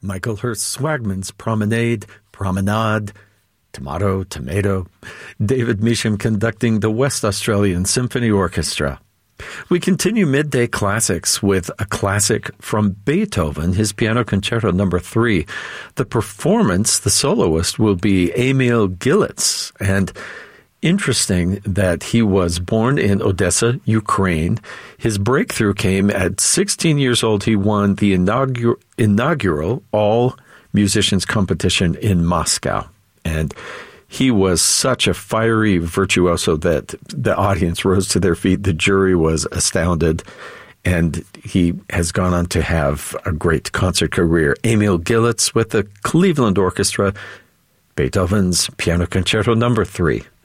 Michael Hurst Swagman's Promenade, Tomato. David Measham conducting the West Australian Symphony Orchestra. We continue Midday Classics with a classic from Beethoven, his Piano Concerto No. 3. The performance, the soloist, will be Emil Gilitz. And interesting that he was born in Odessa, Ukraine. His breakthrough came at 16 years old. He won the inaugural all-musicians competition in Moscow. And he was such a fiery virtuoso that the audience rose to their feet. The jury was astounded, and he has gone on to have a great concert career. Emil Gilitz with the Cleveland Orchestra, Beethoven's Piano Concerto No. 3.